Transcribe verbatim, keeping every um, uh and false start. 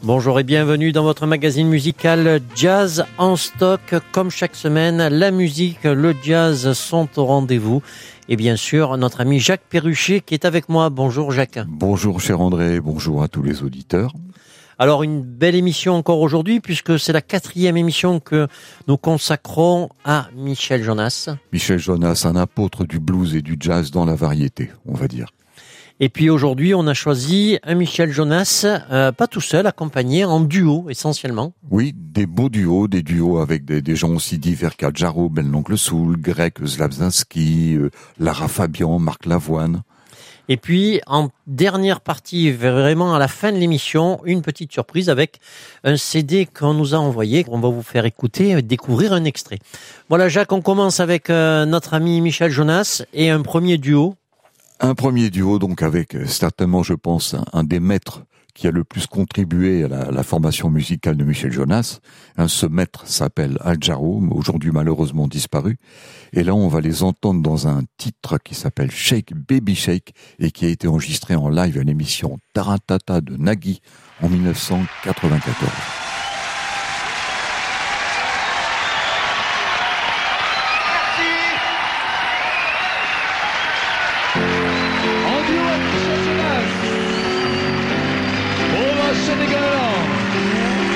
Bonjour et bienvenue dans votre magazine musical Jazz en stock. Comme chaque semaine, la musique, le jazz sont au rendez-vous. Et bien sûr, notre ami Jacques Perruchet qui est avec moi. Bonjour Jacques. Bonjour cher André, bonjour à tous les auditeurs. Alors une belle émission encore aujourd'hui puisque c'est la quatrième émission que nous consacrons à Michel Jonas. Michel Jonas, un apôtre du blues et du jazz dans la variété, on va dire. Et puis aujourd'hui, on a choisi un Michel Jonas, euh, pas tout seul, accompagné en duo essentiellement. Oui, des beaux duos, des duos avec des, des gens aussi divers qu'Al Jarreau, Ben l'Oncle Soul, Greg Slabzinski, euh, Lara Fabian, Marc Lavoine. Et puis, en dernière partie, vraiment à la fin de l'émission, une petite surprise avec un C D qu'on nous a envoyé. On va vous faire écouter, découvrir un extrait. Voilà Jacques, on commence avec euh, notre ami Michel Jonas et un premier duo. Un premier duo, donc, avec certainement, je pense, un, un des maîtres qui a le plus contribué à la, à la formation musicale de Michel Jonas. Un, ce maître s'appelle Al Jarreau, aujourd'hui malheureusement disparu. Et là, on va les entendre dans un titre qui s'appelle Shake Baby Shake et qui a été enregistré en live à l'émission Taratata de Nagui en mille neuf cent quatre-vingt-quatorze.